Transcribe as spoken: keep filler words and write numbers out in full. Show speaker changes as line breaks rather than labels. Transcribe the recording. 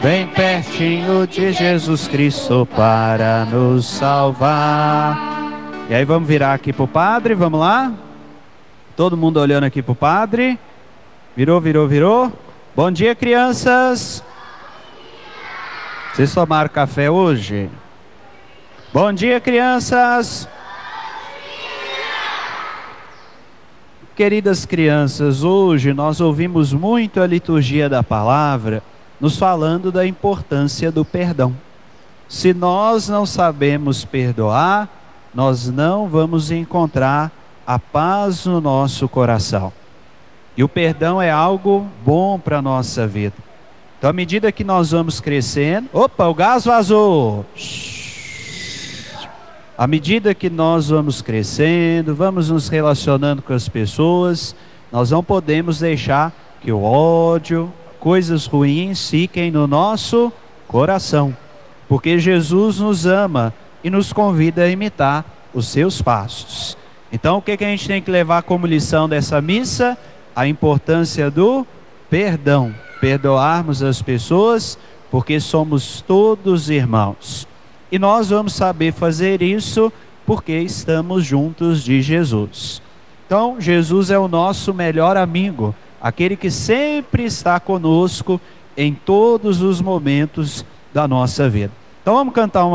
bem pertinho de Jesus Cristo para nos salvar. E aí vamos virar aqui pro padre, vamos lá? Todo mundo olhando aqui pro padre. Virou, virou, virou. Bom dia, crianças. Vocês tomaram café hoje? Bom dia, crianças. Queridas crianças, hoje nós ouvimos muito a liturgia da palavra, nos falando da importância do perdão. Se nós não sabemos perdoar, nós não vamos encontrar a paz no nosso coração. E o perdão é algo bom para a nossa vida. Então, à medida que nós vamos crescendo... Opa, o gás vazou! À medida que nós vamos crescendo, vamos nos relacionando com as pessoas, nós não podemos deixar que o ódio, coisas ruins fiquem no nosso coração. Porque Jesus nos ama e nos convida a imitar os seus passos. Então, o que, que a gente tem que levar como lição dessa missa? A importância do perdão. Perdoarmos as pessoas, porque somos todos irmãos. E nós vamos saber fazer isso porque estamos juntos de Jesus. Então, Jesus é o nosso melhor amigo, aquele que sempre está conosco em todos os momentos da nossa vida. Então, vamos cantar uma